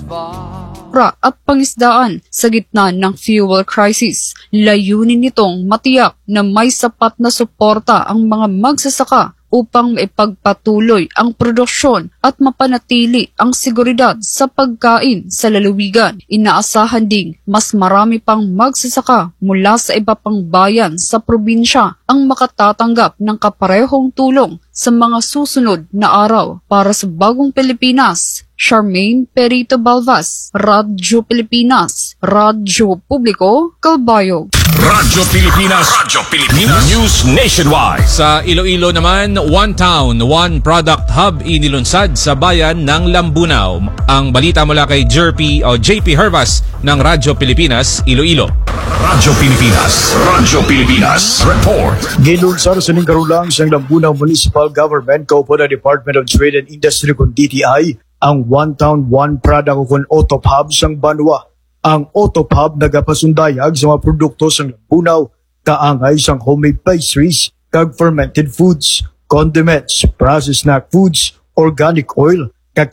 at pangisdaan sa gitna ng fuel crisis. Layunin nitong matiyak na may sapat na suporta ang mga magsasaka upang maipagpatuloy ang produksyon at mapanatili ang seguridad sa pagkain sa lalawigan. Inaasahan ding mas marami pang magsasaka mula sa iba pang bayan sa probinsya ang makatatanggap ng kaparehong tulong sa mga susunod na araw. Para sa Bagong Pilipinas, Charmaine Perito Balvas, Radyo Pilipinas, Radyo Publiko, Calbayog. Radyo Pilipinas News Nationwide. Sa Iloilo naman, One Town, One Product Hub inilunsad sa bayan ng Lambunaw. Ang balita mula kay JP Hervas ng Radyo Pilipinas, Iloilo. Radyo Pilipinas Report. Gilunsad sa lingkarulang sa Lambunaw Municipal Government kaupo ng Department of Trade and Industry kung DTI ang One Town, One Product o kung OTOP Hub sang Banwa. Ang OTOP Hub nagapasundayag sa mga produkto sa Lambunaw, kaangay sang homemade pastries, kag fermented foods, condiments, processed snack foods, organic oil,